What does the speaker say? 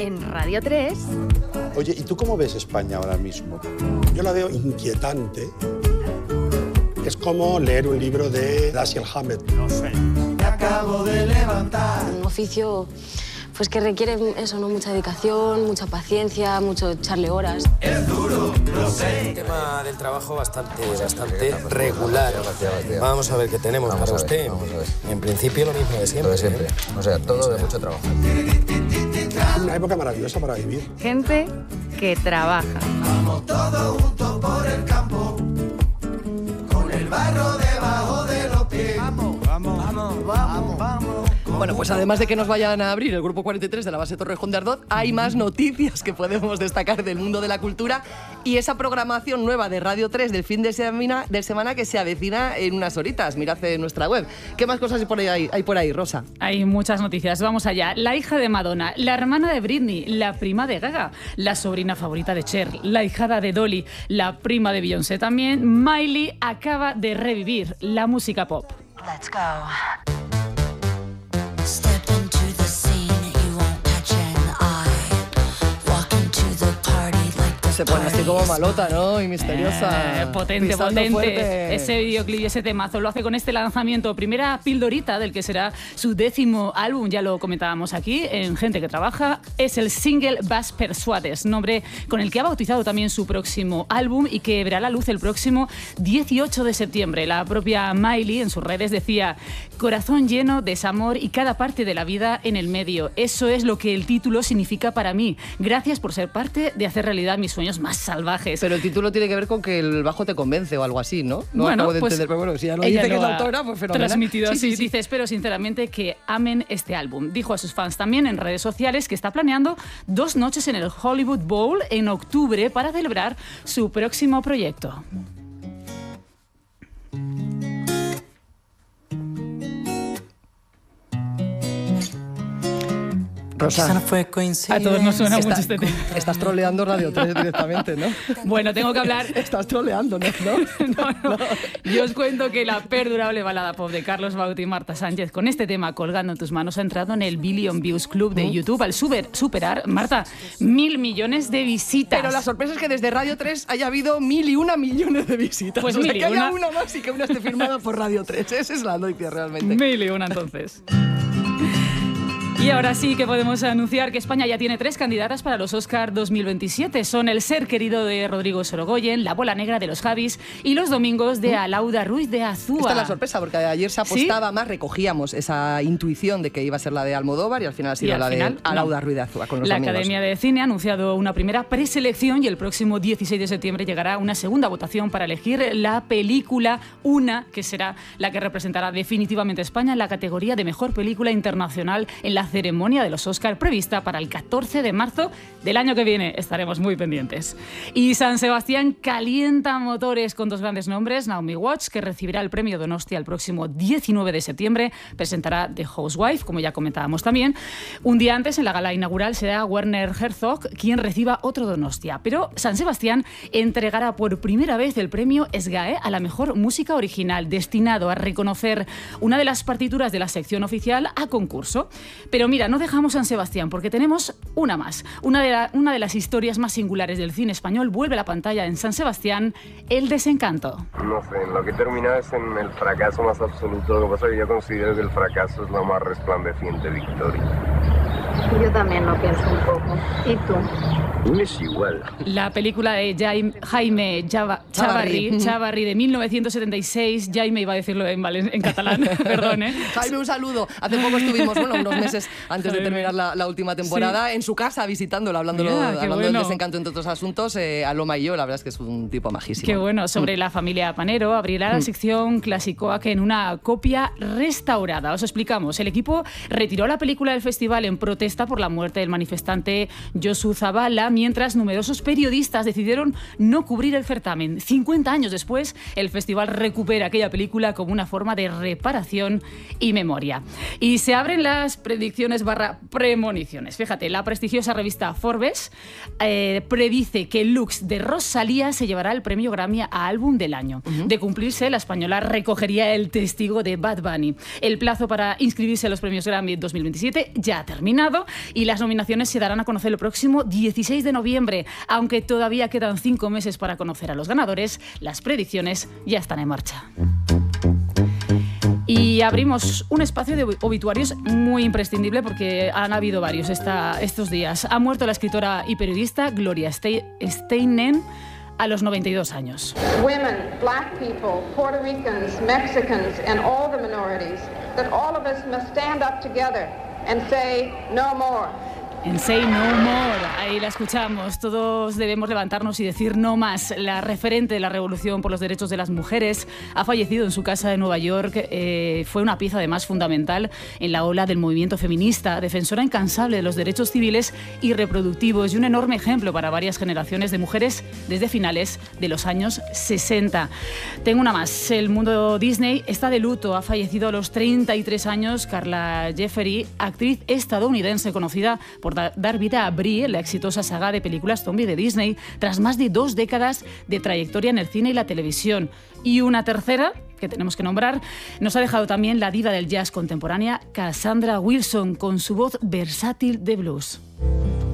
en Radio 3. Oye, ¿y tú cómo ves España ahora mismo? Yo la veo inquietante. Es como leer un libro de Dashiell Hammett. No sé. Me acabo de levantar. Un oficio pues que requiere eso, ¿no? Mucha dedicación, mucha paciencia, mucho echarle horas. Es duro, lo sé. El tema del trabajo bastante regular. Vamos a ver qué tenemos para usted. En principio lo mismo de siempre. O sea, todo de mucho trabajo. Una época maravillosa para vivir. Gente que trabaja. Vamos todos juntos por el campo, con el barro debajo de los pies. Vamos. Bueno, pues además de que nos vayan a abrir el Grupo 43 de la base Torrejón de Ardoz, hay más noticias que podemos destacar del mundo de la cultura y esa programación nueva de Radio 3 del fin de semana que se avecina en unas horitas. Mirad en nuestra web. ¿Qué más cosas hay por ahí, Rosa? Hay muchas noticias. Vamos allá. La hija de Madonna, la hermana de Britney, la prima de Gaga, la sobrina favorita de Cher, la hijada de Dolly, la prima de Beyoncé también. Miley acaba de revivir la música pop. Let's go. Step into the scene, you won't catch an eye. Walk into the party like the Se pone así como malota, ¿no? Y misteriosa. Potente. Fuerte. Ese videoclip y ese temazo lo hace con este lanzamiento. Primera pildorita del que será su 10º álbum, ya lo comentábamos aquí, en Gente que Trabaja. Es el single Vas Persuades, nombre con el que ha bautizado también su próximo álbum y que verá la luz el próximo 18 de septiembre. La propia Miley en sus redes decía: corazón lleno, desamor y cada parte de la vida en el medio. Eso es lo que el título significa para mí. Gracias por ser parte de hacer realidad mis sueños más salvajes. Pero el título tiene que ver con que el bajo te convence o algo así, ¿no? No bueno, acabo de pues entender, pero bueno, si ya lo ella dice que es lo ha autora, pues fenomenal. transmitido así. Sí. Dice: espero sinceramente que amen este álbum. Dijo a sus fans también en redes sociales que está planeando 2 noches en el Hollywood Bowl en octubre para celebrar su próximo proyecto. Rosa, a todos nos suena mucho este tema. Estás troleando Radio 3 directamente, ¿no? Bueno, tengo que hablar... Estás troleando, ¿no? No. Yo os cuento que la perdurable balada pop de Carlos Baute y Marta Sánchez con este tema colgando en tus manos ha entrado en el Billion Views Club de YouTube al superar, Marta, 1.000 millones de visitas. Pero la sorpresa es que desde Radio 3 haya habido 1.000 millones de visitas. Pues o sea, 1.000 que haya una más y que una esté firmada por Radio 3. Esa es la noticia realmente. 1.000 entonces. Y ahora sí que podemos anunciar que España ya tiene 3 candidatas para los Oscar 2027. Son El ser querido de Rodrigo Sorogoyen, La bola negra de los Javis y Los domingos de Alauda Ruiz de Azúa. Esta es la sorpresa, porque ayer se apostaba más, recogíamos esa intuición de que iba a ser la de Almodóvar y al final ha sido la de Alauda Ruiz de Azúa con Los domingos. La Academia de Cine ha anunciado una primera preselección y el próximo 16 de septiembre llegará una segunda votación para elegir la película Una, que será la que representará definitivamente a España en la categoría de Mejor Película Internacional en la ceremonia de los Oscar prevista para el 14 de marzo del año que viene. Estaremos muy pendientes. Y San Sebastián calienta motores con 2 grandes nombres. Naomi Watts, que recibirá el premio Donostia el próximo 19 de septiembre, presentará The Housewife, como ya comentábamos también. Un día antes, en la gala inaugural, será Werner Herzog quien reciba otro Donostia. Pero San Sebastián entregará por primera vez el premio SGAE a la mejor música original, destinado a reconocer una de las partituras de la sección oficial a concurso. Pero mira, no dejamos San Sebastián porque tenemos una más. Una de las historias más singulares del cine español vuelve a la pantalla en San Sebastián, El desencanto. No sé, en lo que termina es en el fracaso más absoluto. Lo que pasa es que yo considero que el fracaso es la más resplandeciente victoria. Yo también lo pienso un poco. ¿Y tú? Es igual. La película de Jaime Chavarri de 1976. Jaime iba a decirlo en catalán, perdón. Jaime, un saludo. Hace poco estuvimos, unos meses antes de terminar la última temporada, en su casa visitándolo, hablando del desencanto entre otros asuntos, a Loma y yo. La verdad es que es un tipo majísimo. Qué bueno. Sobre la familia Panero abrirá la sección Clasicoac en una copia restaurada. Os explicamos. El equipo retiró la película del festival en protesta por la muerte del manifestante Josu Zabala, mientras numerosos periodistas decidieron no cubrir el certamen. 50 años después, el festival recupera aquella película como una forma de reparación y memoria. Y se abren las predicciones / premoniciones. Fíjate, la prestigiosa revista Forbes predice que Lux de Rosalía se llevará el premio Grammy a álbum del año. De cumplirse, la española recogería el testigo de Bad Bunny. El plazo para inscribirse a los premios Grammy 2027 ya ha terminado y las nominaciones se darán a conocer el próximo 16 de noviembre. Aunque todavía quedan 5 meses para conocer a los ganadores, las predicciones ya están en marcha. Y abrimos un espacio de obituarios muy imprescindible porque han habido varios estos días. Ha muerto la escritora y periodista Gloria Steinem a los 92 años. Women, black people, Puerto Ricans, Mexicans, and all the minorities, that all of us must stand up together and say no more. En Say No More, ahí la escuchamos. Todos debemos levantarnos y decir no más. La referente de la revolución por los derechos de las mujeres ha fallecido en su casa de Nueva York. Fue una pieza además fundamental en la ola del movimiento feminista, defensora incansable de los derechos civiles y reproductivos y un enorme ejemplo para varias generaciones de mujeres desde finales de los años 60. Tengo una más. El mundo Disney está de luto. Ha fallecido a los 33 años Carla Jeffrey, actriz estadounidense conocida por dar vida a Brie, la exitosa saga de películas zombie de Disney, tras más de 2 décadas de trayectoria en el cine y la televisión. Y una tercera, que tenemos que nombrar, nos ha dejado también la diva del jazz contemporánea, Cassandra Wilson, con su voz versátil de blues.